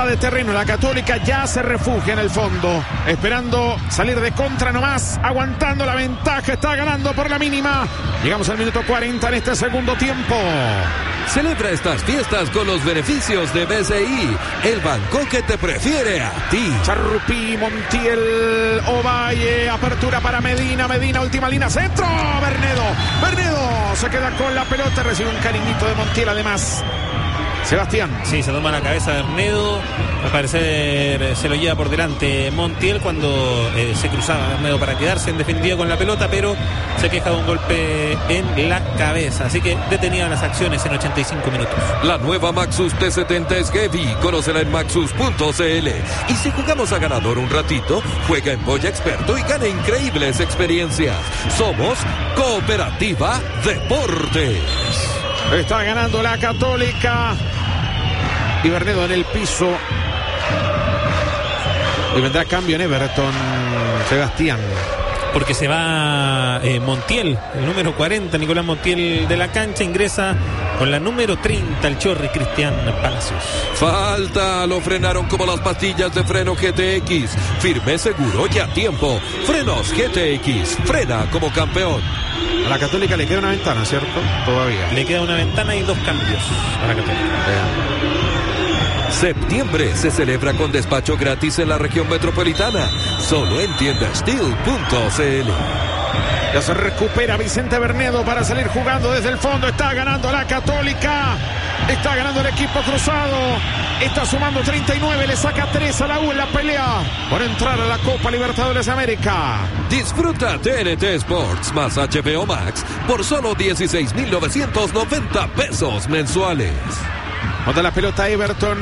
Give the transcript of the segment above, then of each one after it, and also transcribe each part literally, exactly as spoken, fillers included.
mitad de terreno. La Católica ya se refugia en el fondo, esperando salir de contra nomás, aguantando la ventaja. Está ganando por la mínima. Llegamos al minuto cuarenta en este segundo tiempo. Celebra estas fiestas con los beneficios de B C I, el banco que te prefiere a ti. Charrupí, Montiel, Ovalle, apertura para Medina, Medina, última línea, centro, Bernedo, Bernedo se queda con la pelota, recibe un cariñito de Montiel además. Sebastián. Sí, se toma la cabeza de Bernedo. Al parecer se lo lleva por delante Montiel cuando eh, se cruzaba Bernedo para quedarse en definitiva con la pelota, pero se queja de un golpe en la cabeza. Así que detenían las acciones en ochenta y cinco minutos. La nueva Maxus T setenta es heavy. Conócela en maxus punto c l. Y si jugamos a ganador un ratito, juega en Boya Experto y gana increíbles experiencias. Somos Cooperativa Deportes. Está ganando la Católica. Y Bernedo en el piso. Y vendrá cambio en Everton, Sebastián. Porque se va eh, Montiel, el número cuarenta, Nicolás Montiel de la cancha. Ingresa con la número treinta, el Chorri Cristian Palacios. Falta, lo frenaron como las pastillas de freno G T X. Firme, seguro y a tiempo. Frenos G T X, frena como campeón. A la Católica le queda una ventana, ¿cierto? Todavía. Le queda una ventana y dos cambios a la Católica. Eh. Septiembre se celebra con despacho gratis en la región metropolitana. Solo en tienda steel punto c l. Ya se recupera Vicente Bernedo para salir jugando desde el fondo. Está ganando la Católica. Está ganando el equipo cruzado. Está sumando treinta y nueve. Le saca tres a la U en la pelea por entrar a la Copa Libertadores de América. Disfruta T N T Sports más H B O Max por solo dieciséis mil novecientos noventa pesos mensuales. Bota la pelota Everton.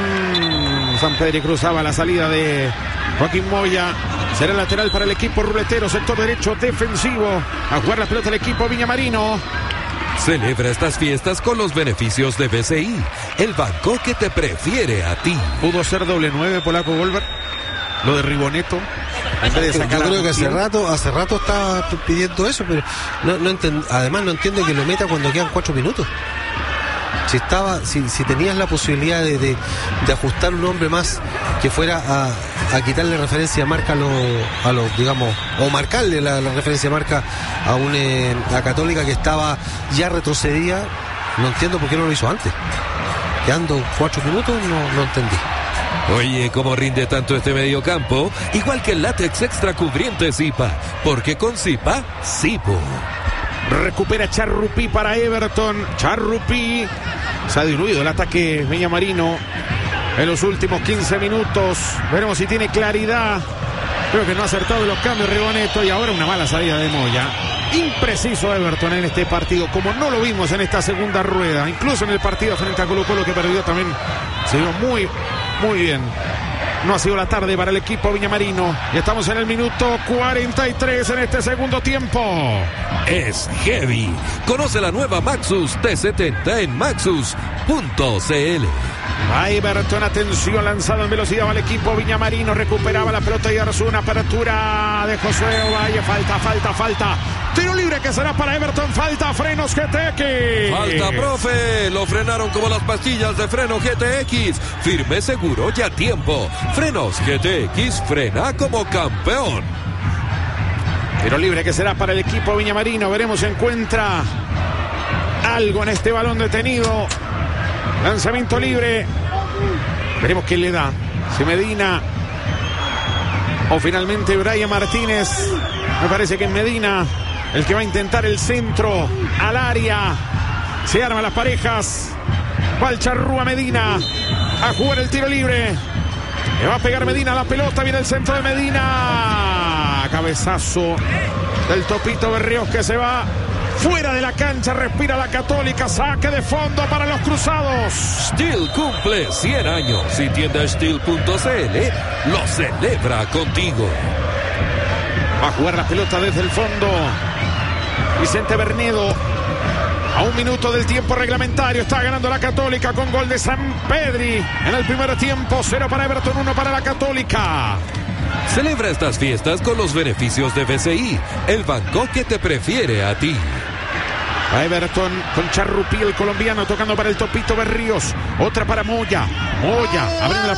San Pedro cruzaba la salida de Joaquín Moya. Será lateral para el equipo ruletero, sector derecho defensivo. A jugar la pelota el equipo Viñamarino. Celebra estas fiestas con los beneficios de B C I, el banco que te prefiere a ti. Pudo ser doble nueve Polaco Golver. Lo de Riboneto. De Yo creo que hace rato, hace rato estaba pidiendo eso, pero no, no entiendo, además no entiende que lo meta cuando quedan cuatro minutos. Si estaba, si, si tenías la posibilidad de, de, de ajustar un hombre más que fuera a, a quitarle referencia de marca a los, a los, digamos, o marcarle la, la referencia de marca a una eh, a Católica que estaba ya retrocedida, no entiendo por qué no lo hizo antes. Quedando cuatro minutos, no, no entendí. Oye, ¿cómo rinde tanto este mediocampo? Igual que el látex extra cubriente Zipa, porque con Zipa, Zipo. Recupera Charrupí para Everton. Charrupí. Se ha diluido el ataque Viñamarino en los últimos quince minutos. Veremos si tiene claridad. Creo que no ha acertado los cambios Riboneto. Y ahora una mala salida de Moya. Impreciso Everton en este partido, como no lo vimos en esta segunda rueda. Incluso en el partido frente a Colo Colo que perdió también se vio muy, muy bien. No ha sido la tarde para el equipo Viñamarino. Y estamos en el minuto cuarenta y tres en este segundo tiempo. Es heavy. Conoce la nueva Maxus T setenta en maxus punto c l. A Everton, atención, lanzado en velocidad al equipo Viñamarino. Recuperaba la pelota y Arzú, una apertura de Josué Ovalle. Falta, falta, falta. Tiro libre que será para Everton. Falta, frenos G T X. Falta, profe. Lo frenaron como las pastillas de freno G T X. Firme, seguro y a tiempo. Frenos G T X, frena como campeón. Tiro libre que será para el equipo Viñamarino. Veremos si encuentra algo en este balón detenido. Lanzamiento libre. Veremos quién le da. Si Medina o finalmente Brian Martínez. Me parece que es Medina el que va a intentar el centro al área. Se arman las parejas. Va el Charrúa Medina a jugar el tiro libre. Le va a pegar Medina a la pelota. Viene el centro de Medina. Cabezazo del Topito Berríos que se va fuera de la cancha. Respira la Católica. Saque de fondo para los cruzados. Steel cumple cien años y tienda steel punto c l lo celebra contigo. Va a jugar la pelota desde el fondo Vicente Bernedo. A un minuto del tiempo reglamentario. Está ganando la Católica con gol de San Pedri en el primer tiempo. Cero para Everton, uno para la Católica. Celebra estas fiestas con los beneficios de B C I, el banco que te prefiere a ti. A Everton con Charrupí, el colombiano, tocando para el Topito Berríos. Otra para Moya. Moya abriendo la